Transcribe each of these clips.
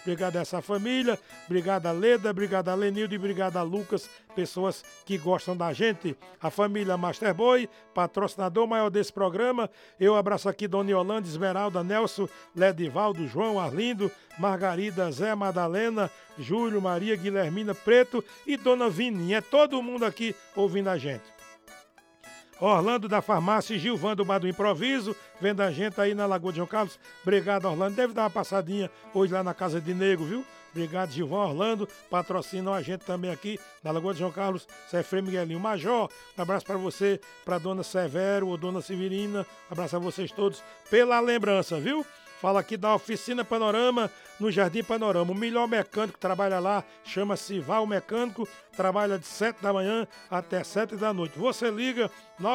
obrigado a essa família, obrigado a Leda, obrigado a Lenildo e obrigado a Lucas, pessoas que gostam da gente. A família Masterboy, patrocinador maior desse programa. Eu abraço aqui Dona Yolanda, Esmeralda, Nelson, Ledivaldo, João, Arlindo, Margarida, Zé, Madalena, Júlio, Maria, Guilhermina, Preto e Dona Vininha. É todo mundo aqui ouvindo a gente. Orlando da farmácia e Gilvan do Bar do Improviso, vendo a gente aí na Lagoa de João Carlos. Obrigado, Orlando. Deve dar uma passadinha hoje lá na Casa de Nego, viu? Obrigado, Gilvan. Orlando patrocinam a gente também aqui na Lagoa de João Carlos. Cefrei Miguelinho Major, um abraço para você, para Dona Severo ou Dona Severina. Um abraço a vocês todos pela lembrança, viu? Fala aqui da Oficina Panorama, no Jardim Panorama. O melhor mecânico que trabalha lá chama-se Val Mecânico, trabalha de 7 da manhã até 7 da noite. Você liga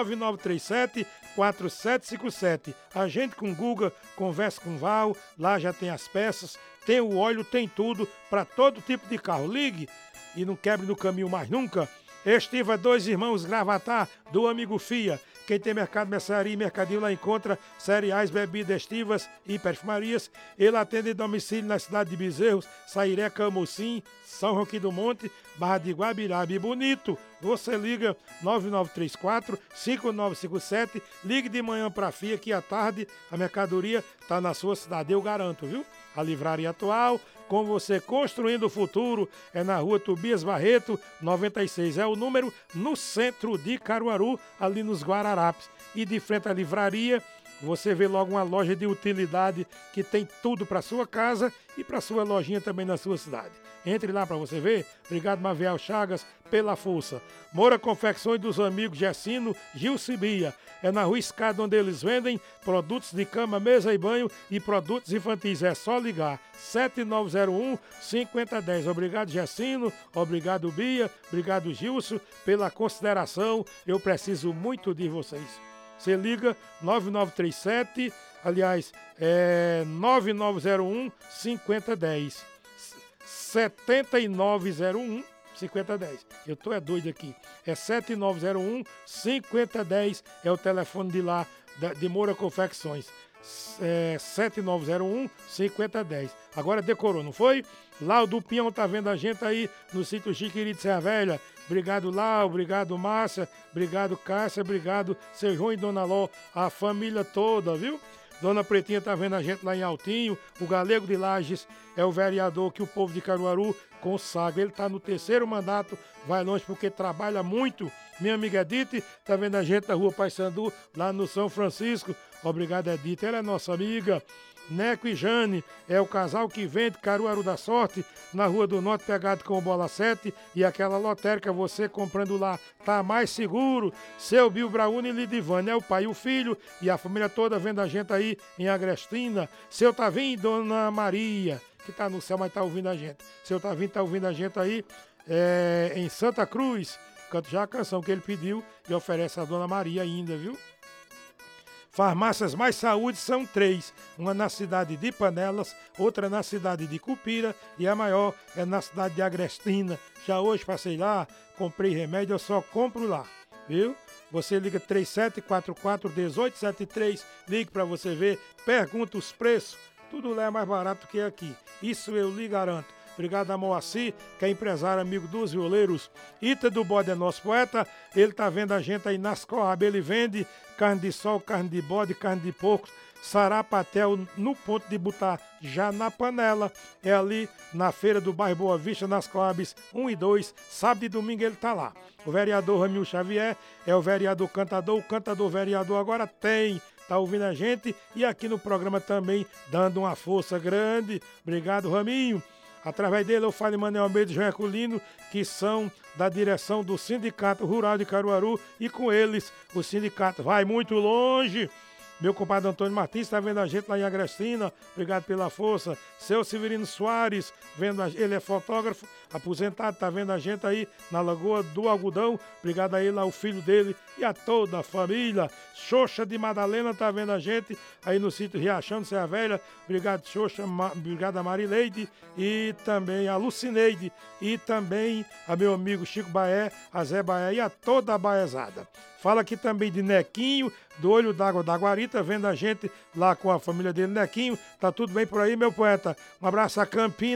9937-4757. A gente com Guga conversa com Val, lá já tem as peças, tem o óleo, tem tudo para todo tipo de carro. Ligue e não quebre no caminho mais nunca. Estiva Dois Irmãos Gravatar, do amigo Fia. Quem tem mercado, mercearia e mercadinho lá encontra cereais, bebidas, estivas e perfumarias. Ele atende em domicílio na cidade de Bezerros, Sairé, Camocim, São Roque do Monte, Barra de Guabiraba e Bonito. Você liga 9934-5957. Ligue de manhã para a FIA que à tarde a mercadoria está na sua cidade, eu garanto, viu? A Livraria Atual, com você construindo o futuro, é na rua Tobias Barreto, 96. É o número, no centro de Caruaru, ali nos Guararapes. E de frente à livraria, você vê logo uma loja de utilidade que tem tudo para sua casa e para sua lojinha também na sua cidade. Entre lá para você ver. Obrigado, Maviel Chagas, pela força. Moura Confecções dos amigos Gessino, Gilcibia. É na Rua Escada onde eles vendem produtos de cama, mesa e banho e produtos infantis. É só ligar 7901-5010. Obrigado, Gessino. Obrigado, Bia. Obrigado, Gilson, pela consideração. Eu preciso muito de vocês. Você liga 9937, aliás, 9901-5010. 7901-5010. Eu tô doido aqui. É 7901-5010. É o telefone de lá, de Moura Confecções. 7901-5010. Agora decorou, não foi? Lá o do Pinhão tá vendo a gente aí no sítio Chiquiri de Serra Velha. Obrigado, Lau, obrigado, Márcia, obrigado, Cássia, obrigado, seu João e Dona Ló, a família toda, viu? Dona Pretinha tá vendo a gente lá em Altinho. O Galego de Lages é o vereador que o povo de Caruaru consagra. Ele tá no 3º mandato, vai longe porque trabalha muito. Minha amiga Edith tá vendo a gente na Rua Paissandu, lá no São Francisco. Obrigado, Edith. Ela é nossa amiga. Neco e Jane é o casal que vende Caruaru da Sorte, na Rua do Norte, pegado com o Bola 7, e aquela lotérica, você comprando lá, tá mais seguro. Seu Bill Brauni e Lidivane é o pai e o filho, e a família toda vendo a gente aí em Agrestina. Seu Tavim e Dona Maria, que tá no céu, mas tá ouvindo a gente. Seu Tavim tá ouvindo a gente aí em Santa Cruz. Canto já a canção que ele pediu e oferece a Dona Maria ainda, viu? Farmácias Mais Saúde são 3, uma na cidade de Panelas, outra na cidade de Cupira e a maior é na cidade de Agrestina. Já hoje passei lá, comprei remédio, eu só compro lá, viu? Você liga 3744-1873, ligue para você ver, pergunta os preços, tudo lá é mais barato que aqui, isso eu lhe garanto. Obrigado a Moacir, que é empresário, amigo dos violeiros. Ita do Bode é nosso poeta. Ele tá vendo a gente aí nas Coab. Ele vende carne de sol, carne de bode, carne de porco, sarapatel no ponto de botar já na panela. É ali na feira do bairro Boa Vista, nas Coabs 1 e 2. Sábado e domingo ele tá lá. O vereador Ramil Xavier é o vereador cantador. O cantador vereador agora tem. Tá ouvindo a gente e aqui no programa também dando uma força grande. Obrigado, Raminho. Através dele eu falo em Manuel Almeida e João Herculino, que são da direção do Sindicato Rural de Caruaru, e com eles o sindicato vai muito longe. Meu compadre Antônio Martins está vendo a gente lá em Agrestina, obrigado pela força. Seu Severino Soares, ele é fotógrafo, aposentado, está vendo a gente aí na Lagoa do Algodão, obrigado a ele, ao filho dele e a toda a família. Xoxa de Madalena está vendo a gente aí no sítio Riachão, Serra Velha, obrigado Xoxa, obrigado a Marileide e também a Lucineide e também a meu amigo Chico Baé, a Zé Baé e a toda a baezada. Fala aqui também de Nequinho, do Olho d'Água da Guarita, vendo a gente lá com a família dele, Nequinho. Tá tudo bem por aí, meu poeta? Um abraço a Campina.